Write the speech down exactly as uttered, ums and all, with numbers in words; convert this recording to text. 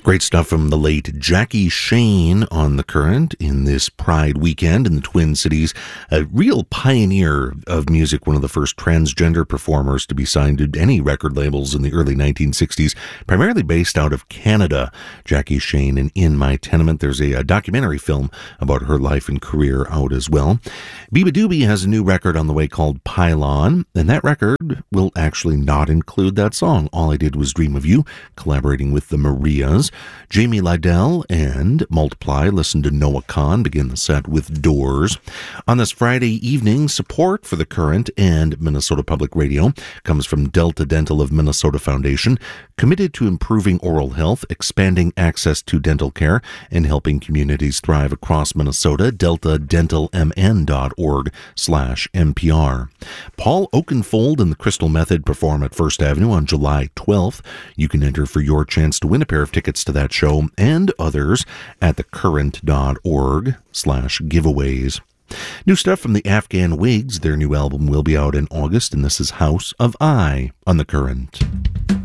Great stuff from the late Jackie Shane on The Current in this Pride weekend in the Twin Cities. A real pioneer of music, one of the first transgender performers to be signed to any record labels in the early nineteen sixties, primarily based out of Canada. Jackie Shane and In My Tenement. There's a, a documentary film about her life and career out as well. Beabadoobee has a new record on the way called Pylon, and that record will actually not include that song. All I Did Was Dream of You, collaborating with the Marias. Jamie Lydell and Multiply listen to Noah Kahn begin the set with Doors. On this Friday evening, support for The Current and Minnesota Public Radio comes from Delta Dental of Minnesota Foundation, committed to improving oral health, expanding access to dental care, and helping communities thrive across Minnesota. delta dental m n dot org slash M P R. Paul Oakenfold and the Crystal Method perform at First Avenue on July twelfth. You can enter for your chance to win a pair of tickets to that show and others at thecurrent.org slash giveaways. New stuff from the Afghan Wigs. Their new album will be out in August, and this is House of I on The Current.